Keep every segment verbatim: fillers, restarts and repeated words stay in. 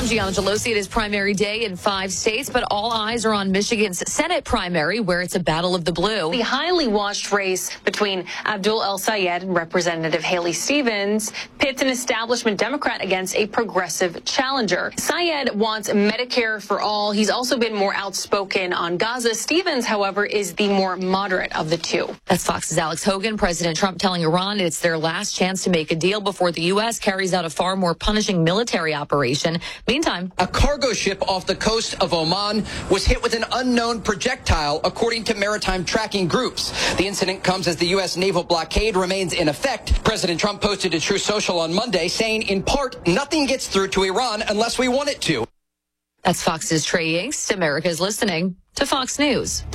I'm Gianna Gelosi. It is primary day in five states, but all eyes are on Michigan's Senate primary, where it's a battle of the blue. The highly watched race between Abdul El-Sayed and Representative Haley Stevens pits an establishment Democrat against a progressive challenger. Sayed wants Medicare for all. He's also been more outspoken on Gaza. Stevens, however, is the more moderate of the two. That's Fox's Alex Hogan. President Trump telling Iran it's their last chance to make a deal before the U S carries out a far more punishing military operation. Meantime, a cargo ship off the coast of Oman was hit with an unknown projectile, according to maritime tracking groups. The incident comes as the U S naval blockade remains in effect. President Trump posted to Truth Social on Monday, saying, in part, nothing gets through to Iran unless we want it to. That's Fox's Trey Yingst. America's listening to Fox News.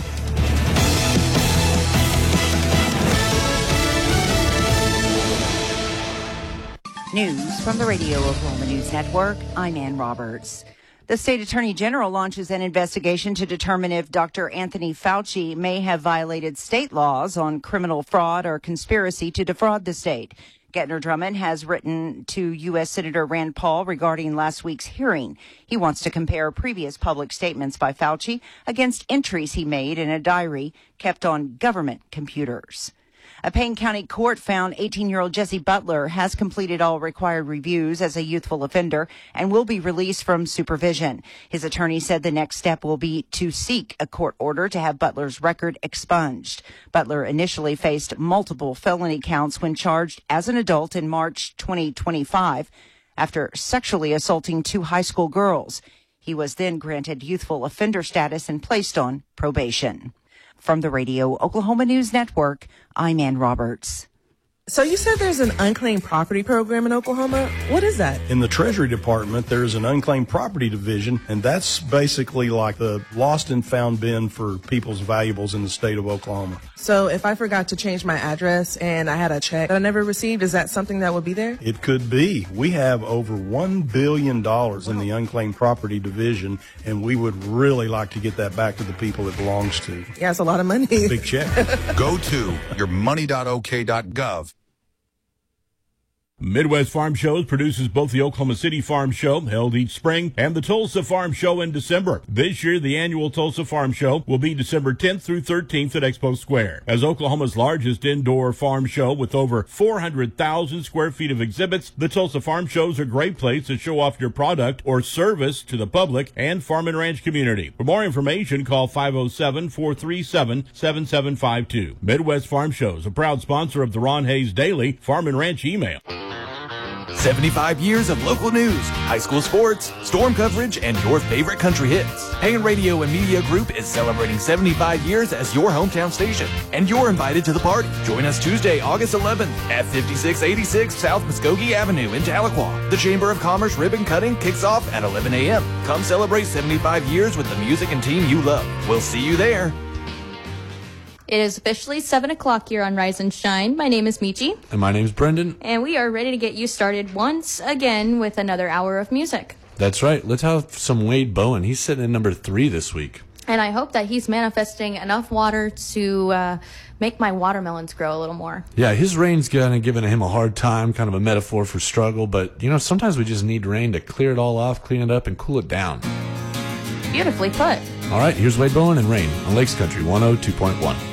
News from the Radio Oklahoma News Network. I'm Ann Roberts. The state attorney general launches an investigation to determine if Doctor Anthony Fauci may have violated state laws on criminal fraud or conspiracy to defraud the state. Gettner Drummond has written to U S. Senator Rand Paul regarding last week's hearing. He wants to compare previous public statements by Fauci against entries he made in a diary kept on government computers. A Payne County court found eighteen-year-old Jesse Butler has completed all required reviews as a youthful offender and will be released from supervision. His attorney said the next step will be to seek a court order to have Butler's record expunged. Butler initially faced multiple felony counts when charged as an adult in March twenty twenty-five after sexually assaulting two high school girls. He was then granted youthful offender status and placed on probation. From the Radio Oklahoma News Network, I'm Ann Roberts. So you said there's an unclaimed property program in Oklahoma. What is that? In the Treasury Department, there's an unclaimed property division, and that's basically like the lost and found bin for people's valuables in the state of Oklahoma. So if I forgot to change my address and I had a check that I never received, is that something that would be there? It could be. We have over one billion dollars in the unclaimed property division, and we would really like to get that back to the people it belongs to. Yeah, it's a lot of money. Big check. Go to your money dot o k dot gov. Midwest Farm Shows produces both the Oklahoma City Farm Show, held each spring, and the Tulsa Farm Show in December. This year, the annual Tulsa Farm Show will be December tenth through thirteenth at Expo Square. As Oklahoma's largest indoor farm show with over four hundred thousand square feet of exhibits, the Tulsa Farm Shows are a great place to show off your product or service to the public and farm and ranch community. For more information, call five oh seven, four three seven, seven seven five two. Midwest Farm Shows, a proud sponsor of the Ron Hayes Daily Farm and Ranch Email. seventy-five years of local news, high school sports, storm coverage, and your favorite country hits. Payne Radio and Media Group is celebrating seventy-five years as your hometown station, and you're invited to the party. Join us Tuesday, August eleventh at fifty-six eighty-six South Muskogee Avenue in Tahlequah. The Chamber of Commerce ribbon cutting kicks off at eleven a.m. Come celebrate seventy-five years with the music and team you love. We'll see you there. It is officially seven o'clock here on Rise and Shine. My name is Michi. And my name is Brendan. And we are ready to get you started once again with another hour of music. That's right. Let's have some Wade Bowen. He's sitting at number three this week. And I hope that he's manifesting enough water to uh, make my watermelons grow a little more. Yeah, his rain's kind of giving him a hard time, kind of a metaphor for struggle. But, you know, sometimes we just need rain to clear it all off, clean it up, and cool it down. Beautifully put. All right, here's Wade Bowen and Rain on Lakes Country one oh two point one.